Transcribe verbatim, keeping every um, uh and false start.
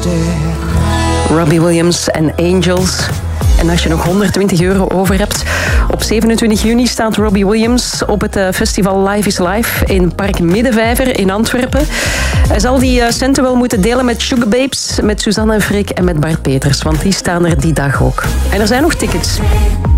Robbie Williams en Angels. En als je nog honderdtwintig euro over hebt, op zevenentwintig juni staat Robbie Williams op het festival Live is Live in Park Middenvijver in Antwerpen. Hij zal die centen wel moeten delen met Sugababes, met Suzanne en Freek en met Bart Peters, want die staan er die dag ook. En er zijn nog tickets.